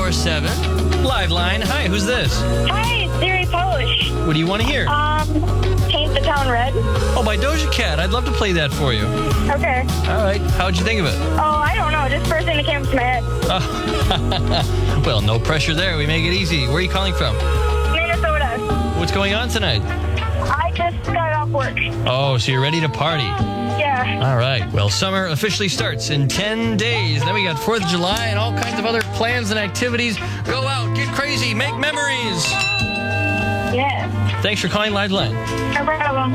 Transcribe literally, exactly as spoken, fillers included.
four seven. Live line. Hi, who's this? Hi, it's Siri Polish. What do you want to hear? Um, Paint the Town Red. Oh, by Doja Cat. I'd love to play that for you. Okay. All right. How'd you think of it? Oh, I don't know. Just first thing that came to my head. Oh. Well, no pressure there. We make it easy. Where are you calling from? Minnesota. What's going on tonight? I just got off work. Oh, so you're ready to party. Yeah. All right. Well, summer officially starts in ten days. Then we got fourth of July and all kinds of other plans and activities. Go out, get crazy, make memories. Yeah. Thanks for calling Live Line. No problem.